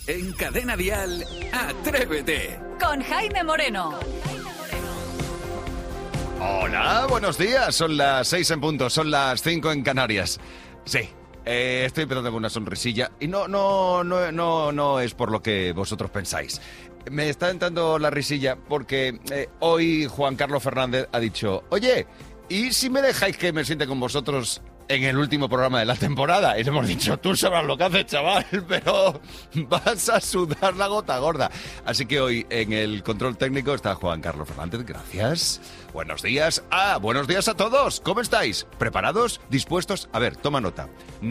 En Cadena Dial, Atrévete. Con Jaime Moreno. Hola, buenos días. Son las 6 en punto, son las 5 en Canarias. Sí, estoy empezando con una sonrisilla y no es por lo que vosotros pensáis. Me está entrando la risilla porque hoy Juan Carlos Fernández ha dicho: oye, ¿y si me dejáis que me siente con vosotros en el último programa de la temporada? Y le hemos dicho: tú sabrás lo que haces, chaval, pero vas a sudar la gota gorda. Así que hoy en el control técnico está Juan Carlos Fernández. Gracias. Buenos días. Buenos días a todos. ¿Cómo estáis? ¿Preparados? ¿Dispuestos? A ver, toma nota.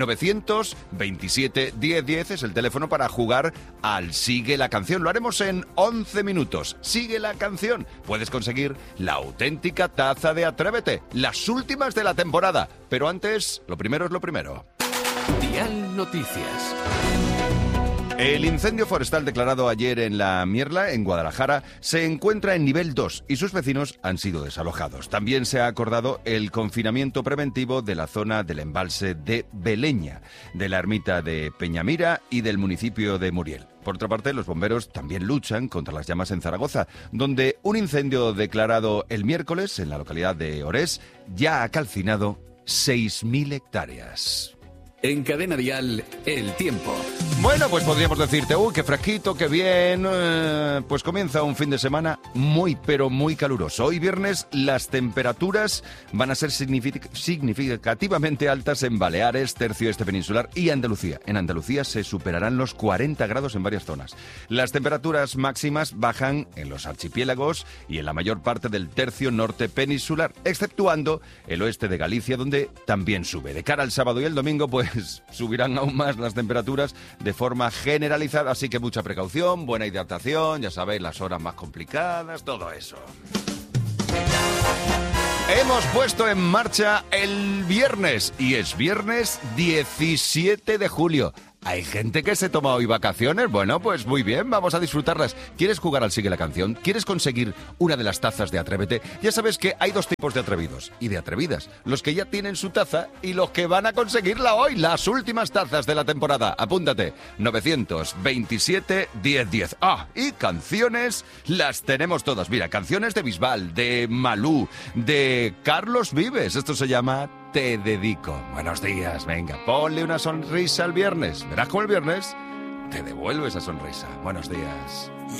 927-1010 es el teléfono para jugar al Sigue la Canción. Lo haremos en 11 minutos. Sigue la canción. Puedes conseguir la auténtica taza de Atrévete, las últimas de la temporada. Pero antes, lo primero es lo primero. Dial Noticias. El incendio forestal declarado ayer en La Mierla, en Guadalajara, se encuentra en nivel 2 y sus vecinos han sido desalojados. También se ha acordado el confinamiento preventivo de la zona del embalse de Beleña, de la ermita de Peñamira y del municipio de Muriel. Por otra parte, los bomberos también luchan contra las llamas en Zaragoza, donde un incendio declarado el miércoles en la localidad de Orés ya ha calcinado 6.000 hectáreas. En Cadena Dial, el tiempo. Bueno, pues podríamos decirte: uy, qué fresquito, qué bien. Pues comienza un fin de semana muy, pero muy caluroso. Hoy viernes las temperaturas van a ser significativamente altas en Baleares, tercio este peninsular y Andalucía. En Andalucía se superarán los 40 grados en varias zonas. Las temperaturas máximas bajan en los archipiélagos y en la mayor parte del tercio norte peninsular, exceptuando el oeste de Galicia, donde también sube. De cara al sábado y el domingo, pues subirán aún más las temperaturas de forma generalizada, así que mucha precaución, buena hidratación, ya sabéis, las horas más complicadas, todo eso. Hemos puesto en marcha el viernes y es viernes 17 de julio. ¿Hay gente que se toma hoy vacaciones? Bueno, pues muy bien, vamos a disfrutarlas. ¿Quieres jugar al Sigue la Canción? ¿Quieres conseguir una de las tazas de Atrévete? Ya sabes que hay dos tipos de atrevidos y de atrevidas. Los que ya tienen su taza y los que van a conseguirla hoy. Las últimas tazas de la temporada. Apúntate. 927-1010. Y canciones las tenemos todas. Mira, canciones de Bisbal, de Malú, de Carlos Vives. Esto se llama Te Dedico. Buenos días, venga, ponle una sonrisa al viernes. Verás cómo el viernes te devuelve esa sonrisa. Buenos días.